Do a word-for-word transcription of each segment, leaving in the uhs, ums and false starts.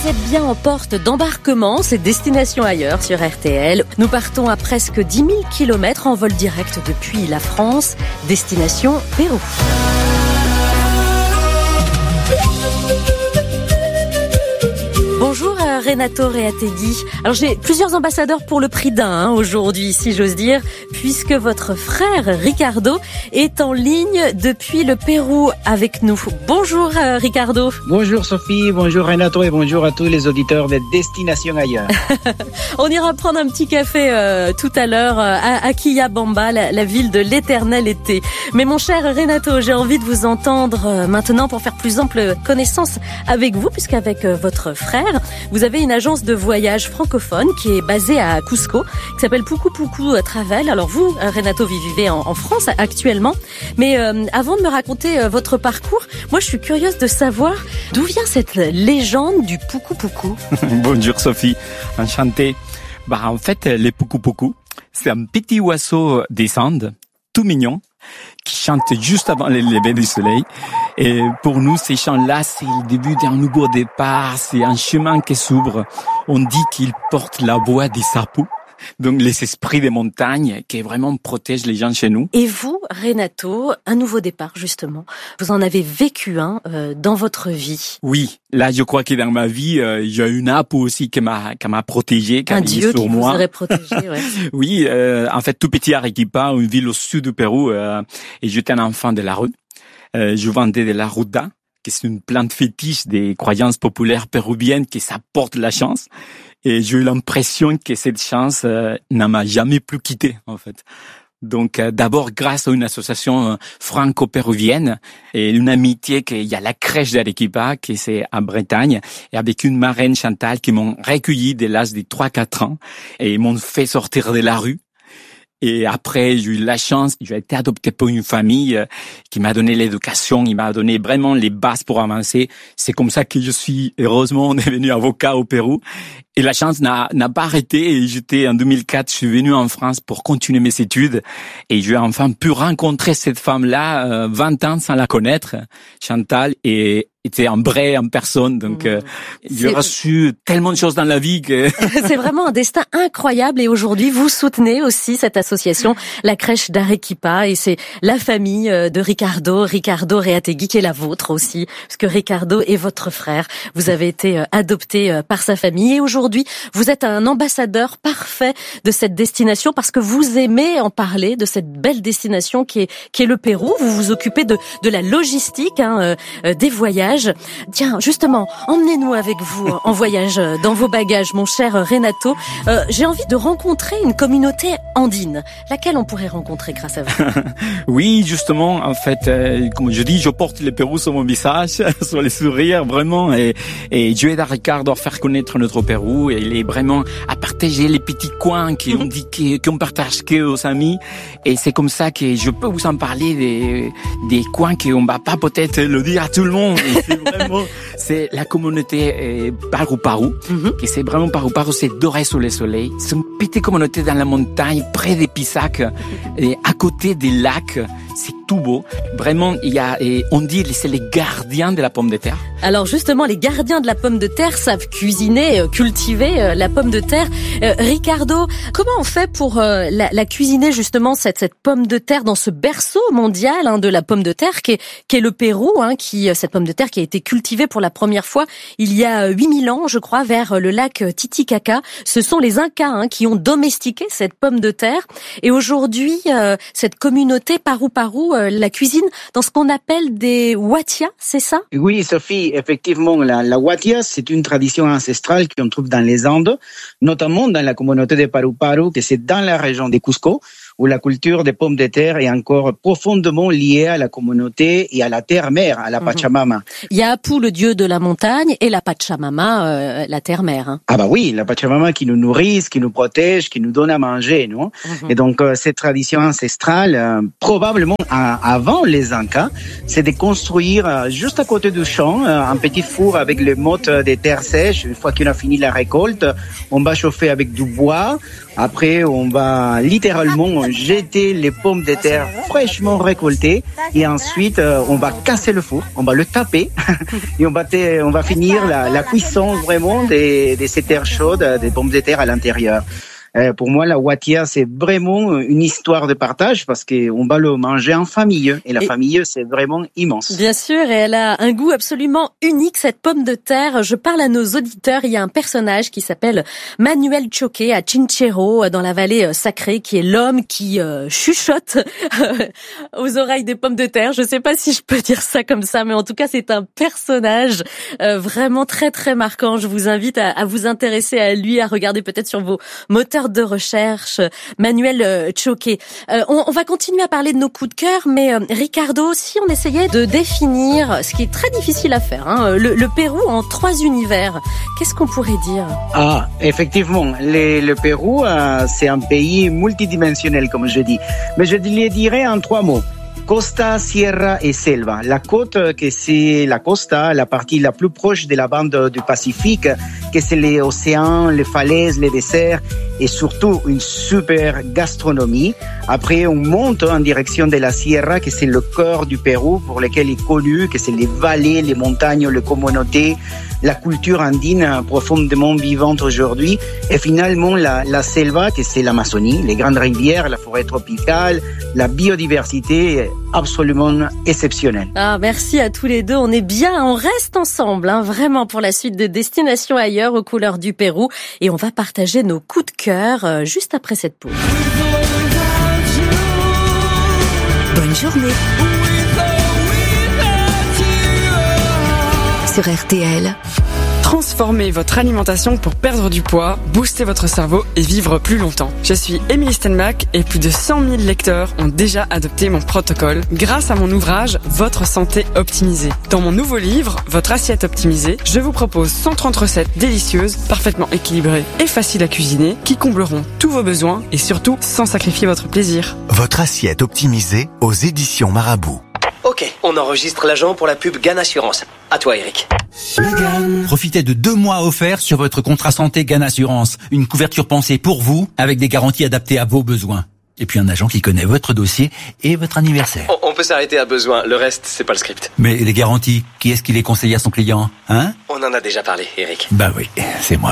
êtes bien en porte d'embarquement, c'est Destination Ailleurs sur R T L. Nous partons à presque dix mille kilomètres en vol direct depuis la France, destination Pérou. Bonjour Renato Reategui. Alors j'ai plusieurs ambassadeurs pour le prix d'un hein, aujourd'hui, si j'ose dire, puisque votre frère Ricardo est en ligne depuis le Pérou avec nous. Bonjour euh, Ricardo. Bonjour Sophie, bonjour Renato et bonjour à tous les auditeurs de Destination Ailleurs. On ira prendre un petit café euh, tout à l'heure euh, à, à Quillabamba, la, la ville de l'éternel été. Mais mon cher Renato, j'ai envie de vous entendre euh, maintenant pour faire plus ample connaissance avec vous, puisqu'avec euh, votre frère, vous avez une agence de voyage francophone qui est basée à Cusco, qui s'appelle Puku Puku Travel. Alors vous, Renato, vous vivez en, en France actuellement, mais euh, avant de me raconter euh, votre parcours, moi je suis curieuse de savoir d'où vient cette légende du Puku Puku. Bonjour Sophie, enchanté. Bah en fait, les Puku Puku, c'est un petit oiseau des Andes, tout mignon, qui chante juste avant le lever du soleil. Et pour nous, ces chants-là, c'est le début d'un nouveau départ, c'est un chemin qui s'ouvre. On dit qu'il porte la voix des sapos, donc les esprits des montagnes qui vraiment protègent les gens chez nous. Et vous, Renato, un nouveau départ justement, vous en avez vécu un euh, dans votre vie. Oui, là je crois que dans ma vie, euh, j'ai une app aussi qui m'a qui m'a protégé, qui a un veillé dieu sur qui moi. vous aurait protégé, ouais. Oui, euh, en fait tout petit à Arequipa, une ville au sud du Pérou, euh, et j'étais un enfant de la rue. Euh, je vendais de la ruda, qui est une plante fétiche des croyances populaires péruviennes, qui ça porte la chance. Et j'ai eu l'impression que cette chance euh, n'a m'a jamais plus quitté, en fait. Donc, euh, d'abord, grâce à une association euh, franco-péruvienne et une amitié qu'il y a la crèche d'Arequipa, qui c'est à Bretagne, et avec une marraine Chantal qui m'ont recueilli dès l'âge de trois quatre ans et m'ont fait sortir de la rue. Et après, j'ai eu la chance, j'ai été adopté par une famille euh, qui m'a donné l'éducation, il m'a donné vraiment les bases pour avancer. C'est comme ça que je suis, heureusement, devenu avocat au Pérou. Et la chance n'a, n'a pas arrêté. Et j'étais, en deux mille quatre, je suis venu en France pour continuer mes études. Et j'ai enfin pu rencontrer cette femme-là, euh, vingt ans sans la connaître, Chantal, et était en vrai, en personne. Donc, euh, j'ai reçu tellement de choses dans la vie que... C'est vraiment un destin incroyable. Et aujourd'hui, vous soutenez aussi cette association, la crèche d'Arequipa. Et c'est la famille de Ricardo, Ricardo Reategui, qui est la vôtre aussi. Parce que Ricardo est votre frère. Vous avez été adopté par sa famille. Et aujourd'hui, vous êtes un ambassadeur parfait de cette destination parce que vous aimez en parler de cette belle destination qui est, qui est le Pérou. Vous vous occupez de, de la logistique, hein, euh, des voyages. Tiens, justement, emmenez-nous avec vous en voyage dans vos bagages, mon cher Renato. Euh, j'ai envie de rencontrer une communauté andine, laquelle on pourrait rencontrer grâce à vous. Oui, justement, en fait, euh, comme je dis, je porte le Pérou sur mon visage, sur les sourires, vraiment, et, et je aide à Ricardo à faire connaître notre Pérou, et il est vraiment à partager les petits coins qu'on dit qu'on partage qu'aux amis, et c'est comme ça que je peux vous en parler des, des coins qu'on va pas peut-être le dire à tout le monde. C'est vraiment, c'est la communauté euh, Paru Paru, mm-hmm. qui c'est vraiment Paru Paru, c'est doré sous le soleil. C'est une petite communauté dans la montagne, près des Pisac, et à côté des lacs. C'est tout beau. Vraiment, il y a, et on dit, c'est les gardiens de la pomme de terre. Alors justement, les gardiens de la pomme de terre savent cuisiner, cultiver euh, la pomme de terre. Euh, Ricardo, comment on fait pour euh, la, la cuisiner justement cette, cette pomme de terre dans ce berceau mondial hein, de la pomme de terre qui est, qui est le Pérou, hein, qui cette pomme de terre qui a été cultivée pour la première fois il y a huit mille ans, je crois, vers le lac Titicaca. Ce sont les Incas hein, qui ont domestiqué cette pomme de terre. Et aujourd'hui, euh, cette communauté Paru Paru euh, la cuisine dans ce qu'on appelle des huatias, c'est ça? Oui, Sophie, effectivement, la, la huatia, c'est une tradition ancestrale qu'on trouve dans les Andes, notamment dans la communauté de Paru Paru, que c'est dans la région de Cusco, où la culture des pommes de terre est encore profondément liée à la communauté et à la terre-mère, à la Pachamama. Il y a Apu, le dieu de la montagne, et la Pachamama, euh, la terre-mère. Hein. Ah bah oui, la Pachamama qui nous nourrit, qui nous protège, qui nous donne à manger, non? Mm-hmm. Et donc, euh, cette tradition ancestrale, euh, probablement à, avant les Incas, c'est de construire euh, juste à côté du champ euh, un petit four avec le motte des terres sèches. Une fois qu'on a fini la récolte, on va chauffer avec du bois, Après, on va littéralement jeter les pommes de terre fraîchement récoltées et ensuite, euh, on va casser le four, on va le taper et on va, te, on va finir la, la cuisson vraiment de, de ces terres chaudes, des pommes de terre à l'intérieur. Euh, pour moi, la watia, c'est vraiment une histoire de partage parce qu'on va le manger en famille. Et la et famille, c'est vraiment immense. Bien sûr, et elle a un goût absolument unique, cette pomme de terre. Je parle à nos auditeurs, il y a un personnage qui s'appelle Manuel Choqué à Chinchero, dans la vallée sacrée, qui est l'homme qui euh, chuchote aux oreilles des pommes de terre. Je ne sais pas si je peux dire ça comme ça, mais en tout cas, c'est un personnage euh, vraiment très, très marquant. Je vous invite à, à vous intéresser à lui, à regarder peut-être sur vos moteurs de recherche, Manuel Choqué. Euh, on, on va continuer à parler de nos coups de cœur, mais euh, Ricardo, si on essayait de définir, ce qui est très difficile à faire, hein, le, le Pérou en trois univers, qu'est-ce qu'on pourrait dire? Ah, effectivement, le, le Pérou, euh, c'est un pays multidimensionnel, comme je dis. Mais je le dirais en trois mots. Costa, Sierra et Selva. La côte, que c'est la costa, la partie la plus proche de la bande du Pacifique, que c'est les océans, les falaises, les déserts et surtout une super gastronomie. Après, on monte en direction de la Sierra, que c'est le cœur du Pérou, pour lequel il est connu, que c'est les vallées, les montagnes, les communautés, la culture andine profondément vivante aujourd'hui. Et finalement, la, la selva, que c'est l'Amazonie, les grandes rivières, la forêt tropicale, la biodiversité absolument exceptionnelle. Ah, merci à tous les deux. On est bien, on reste ensemble, hein, vraiment, pour la suite de Destination Ailleurs aux couleurs du Pérou. Et on va partager nos coups de cœur euh, juste après cette pause. Bonne journée. Sur R T L. Transformez votre alimentation pour perdre du poids, booster votre cerveau et vivre plus longtemps. Je suis Émilie Stenbach et plus de cent mille lecteurs ont déjà adopté mon protocole grâce à mon ouvrage Votre santé optimisée. Dans mon nouveau livre, Votre assiette optimisée, je vous propose cent trente recettes délicieuses, parfaitement équilibrées et faciles à cuisiner qui combleront tous vos besoins et surtout sans sacrifier votre plaisir. Votre assiette optimisée aux éditions Marabout. Ok, on enregistre l'agent pour la pub Gan Assurance. À toi, Eric. Profitez de deux mois offerts sur votre contrat santé Gan Assurance. Une couverture pensée pour vous, avec des garanties adaptées à vos besoins. Et puis un agent qui connaît votre dossier et votre anniversaire. On, on peut s'arrêter à besoin, le reste, c'est pas le script. Mais les garanties, qui est-ce qui les conseille à son client, hein? On en a déjà parlé, Eric. Bah oui, c'est moi.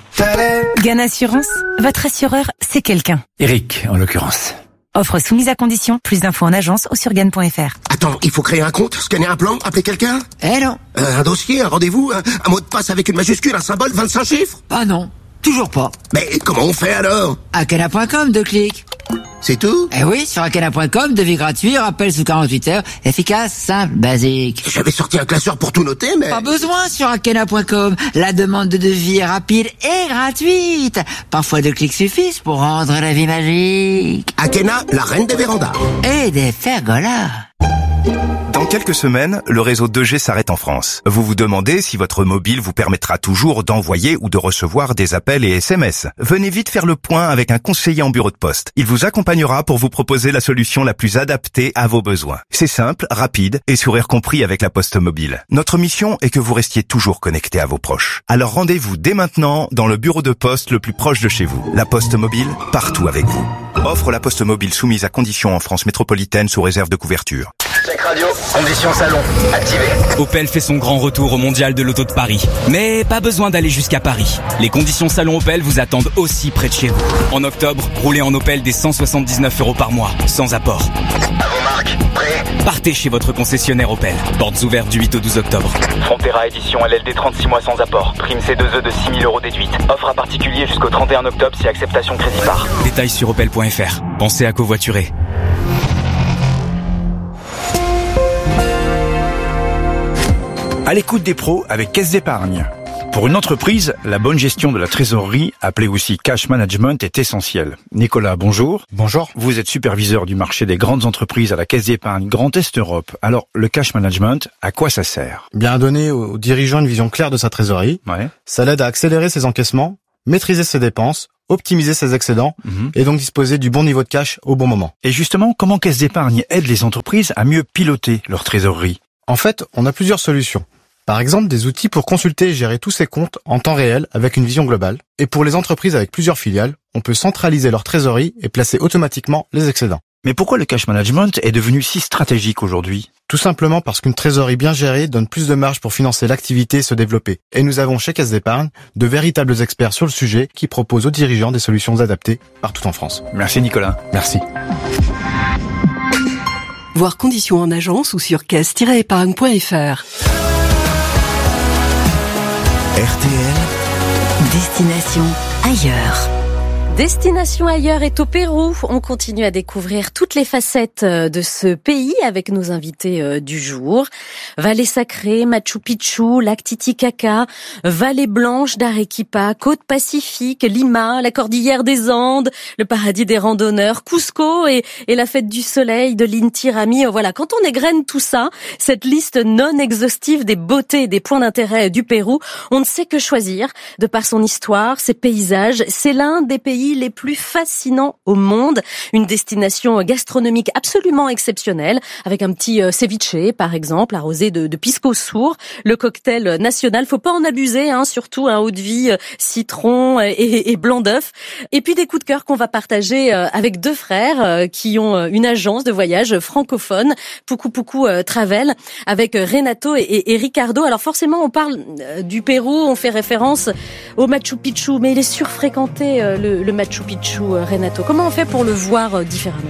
Gan Assurance, votre assureur, c'est quelqu'un. Eric, en l'occurrence. Offre soumise à condition. Plus d'infos en agence ou sur gan point f r. Attends, il faut créer un compte, scanner un plan, appeler quelqu'un? Eh non. Euh, un dossier, un rendez-vous, un, un mot de passe avec une majuscule, un symbole, vingt-cinq chiffres? Ah non, toujours pas. Mais comment on fait alors? Akena point com, deux clics. C'est tout? Eh oui, sur akena point com, devis gratuit, rappel sous quarante-huit heures, efficace, simple, basique. J'avais sorti un classeur pour tout noter, mais... Pas besoin sur akena point com. La demande de devis est rapide et gratuite. Parfois deux clics suffisent pour rendre la vie magique. Akena, la reine des vérandas. Et des pergolas. Dans quelques semaines, le réseau deux G s'arrête en France. Vous vous demandez si votre mobile vous permettra toujours d'envoyer ou de recevoir des appels et S M S. Venez vite faire le point avec un conseiller en bureau de poste. Il vous accompagnera pour vous proposer la solution la plus adaptée à vos besoins. C'est simple, rapide et sourire compris avec la Poste Mobile. Notre mission est que vous restiez toujours connecté à vos proches. Alors rendez-vous dès maintenant dans le bureau de poste le plus proche de chez vous. La Poste Mobile, partout avec vous. Offre la Poste Mobile soumise à conditions en France métropolitaine sous réserve de couverture. Check radio, condition salon, activé. Opel fait son grand retour au Mondial de l'Auto de Paris. Mais pas besoin d'aller jusqu'à Paris. Les conditions salon Opel vous attendent aussi près de chez vous. En octobre, roulez en Opel des cent soixante-dix-neuf euros par mois, sans apport. À vos marques, prêt? Partez chez votre concessionnaire Opel. Portes ouvertes du huit au douze octobre. Frontera édition L L D trente-six mois sans apport. Prime C deux E de six mille euros déduite. Offre à particulier jusqu'au trente et un octobre si acceptation crédit par. Détails sur opel point f r. Pensez à covoiturer. À l'écoute des pros avec Caisse d'Épargne. Pour une entreprise, la bonne gestion de la trésorerie, appelée aussi cash management, est essentielle. Nicolas, bonjour. Bonjour. Vous êtes superviseur du marché des grandes entreprises à la Caisse d'Épargne Grand Est Europe. Alors, le cash management, à quoi ça sert? Bien donner aux dirigeants une vision claire de sa trésorerie. Ouais. Ça l'aide à accélérer ses encaissements, maîtriser ses dépenses, optimiser ses excédents mmh. et donc disposer du bon niveau de cash au bon moment. Et justement, comment Caisse d'Épargne aide les entreprises à mieux piloter leur trésorerie? En fait, on a plusieurs solutions. Par exemple, des outils pour consulter et gérer tous ses comptes en temps réel avec une vision globale. Et pour les entreprises avec plusieurs filiales, on peut centraliser leur trésorerie et placer automatiquement les excédents. Mais pourquoi le cash management est devenu si stratégique aujourd'hui? Tout simplement parce qu'une trésorerie bien gérée donne plus de marge pour financer l'activité et se développer. Et nous avons chez Caisse d'Épargne de véritables experts sur le sujet qui proposent aux dirigeants des solutions adaptées partout en France. Merci Nicolas. Merci. Voir conditions en agence ou sur caisse tiret épargne point f r. R T L, destination ailleurs. Destination ailleurs est au Pérou. On continue à découvrir toutes les facettes de ce pays avec nos invités du jour. Vallée sacrée, Machu Picchu, lac Titicaca, vallée blanche d'Arequipa, côte pacifique, Lima, la cordillère des Andes, le paradis des randonneurs, Cusco et, et la fête du soleil de l'Inti Raymi. Voilà, quand on égrène tout ça, cette liste non exhaustive des beautés et des points d'intérêt du Pérou, on ne sait que choisir. De par son histoire, ses paysages, c'est l'un des pays les plus fascinants au monde, une destination gastronomique absolument exceptionnelle, avec un petit ceviche par exemple, arrosé de, de pisco sour, le cocktail national, faut pas en abuser, hein, surtout un eau de vie, citron et, et blanc d'œuf, et puis des coups de cœur qu'on va partager avec deux frères qui ont une agence de voyage francophone, Puku Puku Travel, avec Renato et, et Ricardo. Alors forcément on parle du Pérou, on fait référence au Machu Picchu, mais il est surfréquenté le, le Machu Picchu, Renato. Comment on fait pour le voir différemment?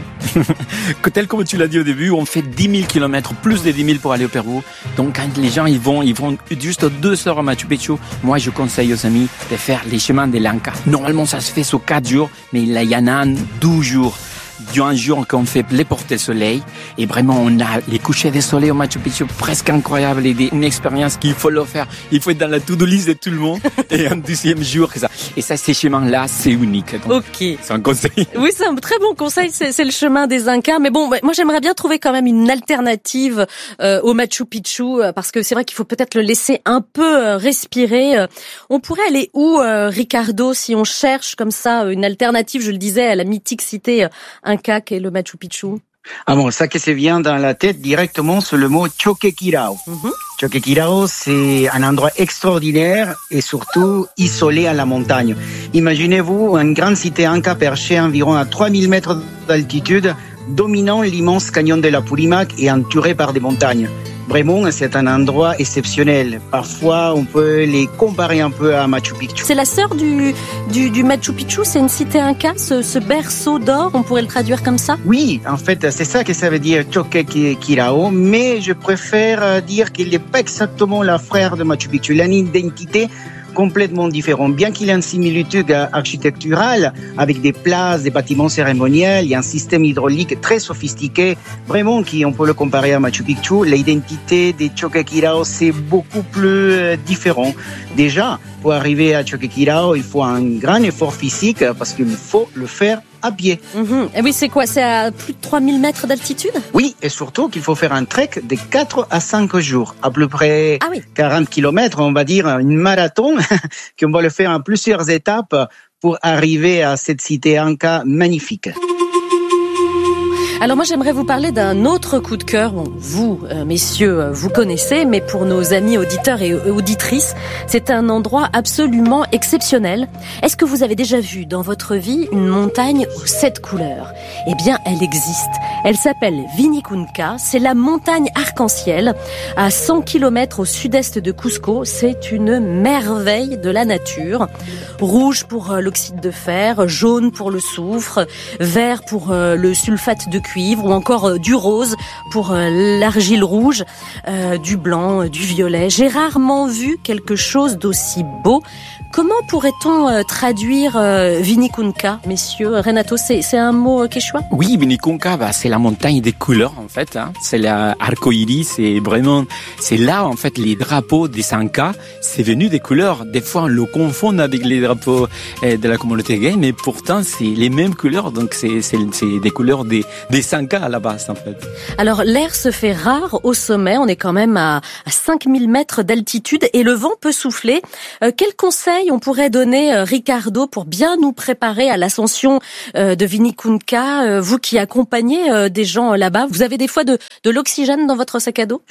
Tel comme tu l'as dit au début, on fait dix mille kilomètres, plus de dix mille pour aller au Pérou. Donc quand les gens ils vont, ils vont juste deux heures au Machu Picchu, moi je conseille aux amis de faire les chemins de l'Inca. Normalement ça se fait sur quatre jours, mais il y en a douze jours. Un jour qu'on fait les portées soleil et vraiment on a les couchers de soleil au Machu Picchu presque incroyable et une expérience qu'il faut le faire, il faut être dans la to-do list de tout le monde et un deuxième jour que ça. Et ça, ces chemins-là, c'est unique. Donc, ok. C'est un conseil. Oui, c'est un très bon conseil, c'est, c'est le chemin des Incas. Mais bon, moi j'aimerais bien trouver quand même une alternative euh, au Machu Picchu parce que c'est vrai qu'il faut peut-être le laisser un peu euh, respirer. Euh, on pourrait aller où, euh, Ricardo, si on cherche comme ça une alternative, je le disais, à la mythique cité euh, Inca qu'est le Machu Picchu? Ah bon, ça qui se vient dans la tête directement, c'est le mot Choquequirao. Mm-hmm. Choquequirao, c'est un endroit extraordinaire et surtout isolé à la montagne. Imaginez-vous une grande cité inca perchée environ à trois mille mètres d'altitude, dominant l'immense canyon de l'Apurímac et entouré par des montagnes. Vraiment, c'est un endroit exceptionnel. Parfois, on peut les comparer un peu à Machu Picchu. C'est la sœur du, du, du Machu Picchu, c'est une cité inca, ce, ce berceau d'or, on pourrait le traduire comme ça? Oui, en fait, c'est ça que ça veut dire Choquequirao, mais je préfère dire qu'il n'est pas exactement la frère de Machu Picchu. Il a une identité complètement différent. Bien qu'il ait une similitude architecturale avec des places, des bâtiments cérémoniels, il y a un système hydraulique très sophistiqué, vraiment qui on peut le comparer à Machu Picchu. L'identité de Choquequirao, c'est beaucoup plus différent. Déjà, pour arriver à Choquequirao, il faut un grand effort physique parce qu'il faut le faire à pied. Mmh. Et oui, c'est quoi? C'est à plus de trois mille mètres d'altitude? Oui, et surtout qu'il faut faire un trek de quatre à cinq jours, à peu près ah oui. quarante kilomètres, on va dire, une marathon, qu'on va le faire en plusieurs étapes pour arriver à cette cité inca magnifique. Alors moi j'aimerais vous parler d'un autre coup de cœur. Bon, vous, euh, messieurs, euh, vous connaissez, mais pour nos amis auditeurs et auditrices, c'est un endroit absolument exceptionnel. Est-ce que vous avez déjà vu dans votre vie une montagne aux sept couleurs? Eh bien, elle existe. Elle s'appelle Vinicunca. C'est la montagne arc-en-ciel à cent kilomètres au sud-est de Cusco. C'est une merveille de la nature. Rouge pour euh, l'oxyde de fer, jaune pour le soufre, vert pour euh, le sulfate de cuivre ou encore euh, du rose pour euh, l'argile rouge, euh, du blanc, euh, du violet. J'ai rarement vu quelque chose d'aussi beau. Comment pourrait-on euh, traduire euh, Vinicunca, messieurs? Renato, c'est, c'est un mot euh, quechua? Oui, Vinicunca, bah, c'est la montagne des couleurs, en fait, hein. C'est l'arc-en-ciel, c'est vraiment, c'est là, en fait, les drapeaux des Incas, c'est venu des couleurs. Des fois, on le confond avec les drapeaux euh, de la communauté gay, mais pourtant, c'est les mêmes couleurs, donc c'est, c'est, c'est des couleurs des, des cinq K à la base, en fait. Alors, l'air se fait rare au sommet. On est quand même à, à cinq mille mètres d'altitude et le vent peut souffler. Euh, quels conseils on pourrait donner, euh, Ricardo, pour bien nous préparer à l'ascension euh, de Vinicunca, euh, vous qui accompagnez euh, des gens euh, là-bas? Vous avez des fois de, de l'oxygène dans votre sac à dos?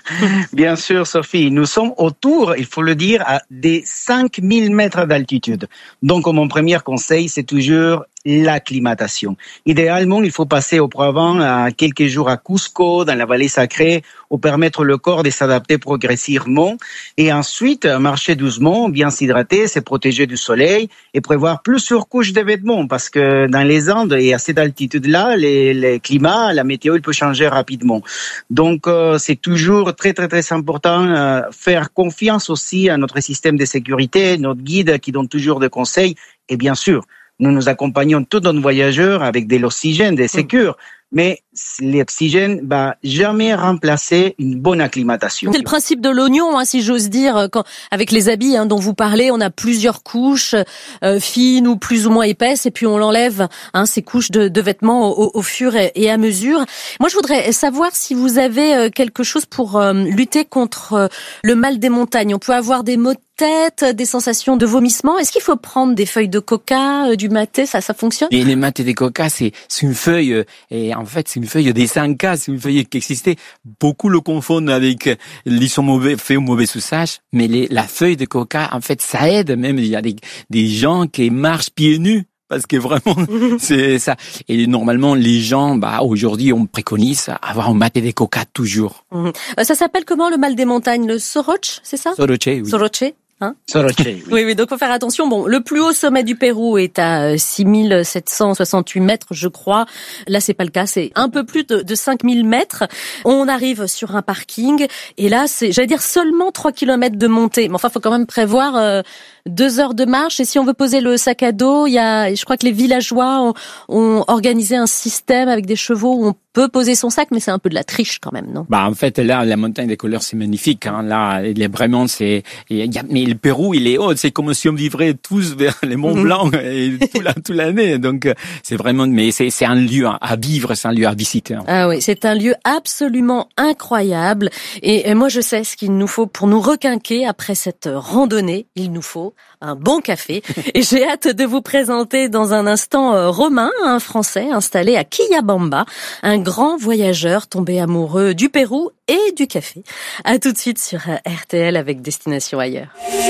Bien sûr, Sophie. Nous sommes autour, il faut le dire, à des cinq mille mètres d'altitude. Donc, mon premier conseil, c'est toujours l'acclimatation. Idéalement, il faut passer auparavant à quelques jours à Cusco, dans la vallée sacrée, pour permettre le corps de s'adapter progressivement. Et ensuite, marcher doucement, bien s'hydrater, se protéger du soleil et prévoir plusieurs couches de vêtements. Parce que dans les Andes et à cette altitude-là, les, les climats, la météo, il peut changer rapidement. Donc, euh, c'est toujours très, très, très important euh, faire confiance aussi à notre système de sécurité, notre guide qui donne toujours des conseils. Et bien sûr, nous nous accompagnons tous nos voyageurs avec de l'oxygène, des sécures. Mais l'oxygène va jamais remplacer une bonne acclimatation. C'est le principe de l'oignon, hein, si j'ose dire. Quand, avec les habits hein, dont vous parlez, on a plusieurs couches, euh, fines ou plus ou moins épaisses, et puis on l'enlève, hein, ces couches de, de vêtements au, au fur et, et à mesure. Moi, je voudrais savoir si vous avez quelque chose pour euh, lutter contre euh, le mal des montagnes. On peut avoir des maux de tête, des sensations de vomissement. Est-ce qu'il faut prendre des feuilles de coca, euh, du maté, ça, ça fonctionne? Et les matés de coca, c'est, c'est une feuille, euh, et en fait, c'est une feuille des cinq K, c'est une feuille qui existait. Beaucoup le confondent avec l'ison mauvais, fait au mauvais usage, mais les, la feuille de coca, en fait, ça aide. Même, il y a des, des gens qui marchent pieds nus. Parce que vraiment, c'est ça. Et normalement, les gens, bah, aujourd'hui, on préconise avoir un maté de coca toujours. Mmh. Ça s'appelle comment, le mal des montagnes? Le Soroche, c'est ça? Soroche, oui. Soroche. Hein Soroche, oui. oui, oui, donc faut faire attention. Bon, le plus haut sommet du Pérou est à six mille sept cent soixante-huit mètres, je crois. Là, c'est pas le cas, c'est un peu plus de, de cinq mille mètres. On arrive sur un parking, et là, c'est, j'allais dire, seulement trois kilomètres de montée. Mais enfin, faut quand même prévoir euh, deux heures de marche. Et si on veut poser le sac à dos, il y a, je crois que les villageois ont, ont organisé un système avec des chevaux où on peut poser son sac, mais c'est un peu de la triche quand même, non? Bah, en fait, là, la montagne des couleurs, c'est magnifique, hein. Là, il est vraiment, c'est, il y a, mais le Pérou, il est haut. C'est comme si on vivrait tous vers les Monts Blancs et tout la, toute l'année. Donc, c'est vraiment, mais c'est, c'est un lieu à vivre, c'est un lieu à visiter. Hein. Ah oui, c'est un lieu absolument incroyable. Et, et moi, je sais ce qu'il nous faut pour nous requinquer après cette randonnée. Il nous faut un bon café. Et j'ai hâte de vous présenter dans un instant Romain, un Français installé à Quillabamba, un grand voyageur tombé amoureux du Pérou et du café. À tout de suite sur R T L avec Destination Ailleurs.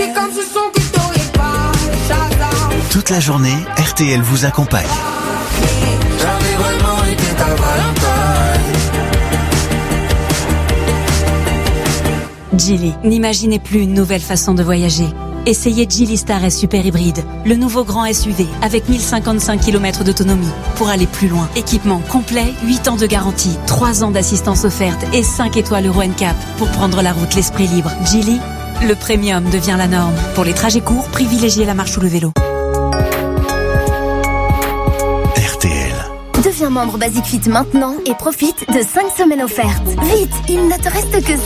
Toute la journée, R T L vous accompagne. Geely. N'imaginez plus une nouvelle façon de voyager. Essayez Geely Star S Super Hybride, le nouveau grand S U V avec mille cinquante-cinq kilomètres d'autonomie pour aller plus loin. Équipement complet, huit ans de garantie, trois ans d'assistance offerte et cinq étoiles Euro N C A P pour prendre la route l'esprit libre. Geely, le premium devient la norme. Pour les trajets courts, privilégiez la marche ou le vélo. R T L. Deviens membre Basic Fit maintenant et profite de cinq semaines offertes. Vite, il ne te reste que